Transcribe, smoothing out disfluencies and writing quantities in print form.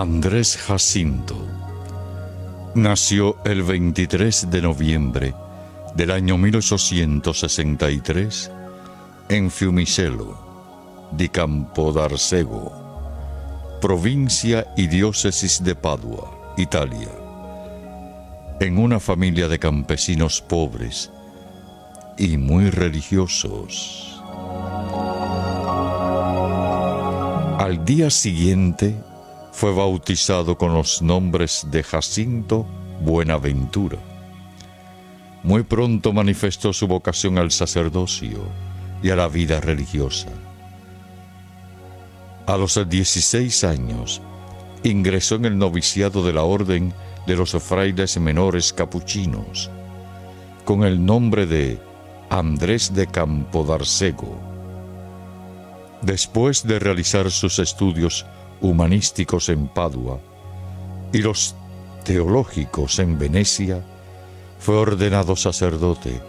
Andrés Jacinto nació el 23 de noviembre del año 1863 en Fiumicelo di Campodarsego, provincia y diócesis de Padua, Italia, en una familia de campesinos pobres y muy religiosos. Al día siguiente fue bautizado con los nombres de Jacinto Buenaventura. Muy pronto manifestó su vocación al sacerdocio y a la vida religiosa. A los 16 años ingresó en el noviciado de la Orden de los Frailes Menores Capuchinos, con el nombre de Andrés de Campodarsego. Después de realizar sus estudios humanísticos en Padua y los teológicos en Venecia, fue ordenado sacerdote